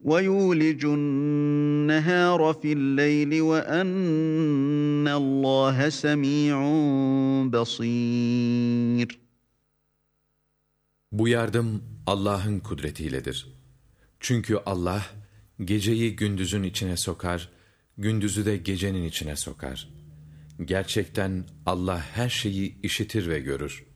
وَيُولِجُ النَّهَارَ فِي اللَّيْلِ وَأَنَّ اللّٰهَ سَمِيعٌ بَصِيرٌ. Bu yardım Allah'ın kudretiyledir. Çünkü Allah geceyi gündüzün içine sokar, gündüzü de gecenin içine sokar. Gerçekten Allah her şeyi işitir ve görür.